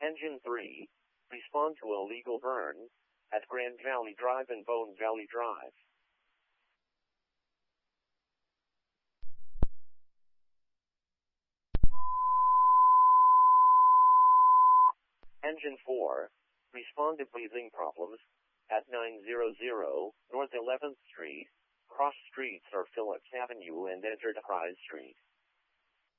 Engine 3, respond to illegal burn at Grand Valley Drive and Bone Valley Drive. Engine 4, respond to breathing problems at 900 North 11th Street. Cross streets are Phillips Avenue and Enterprise Street.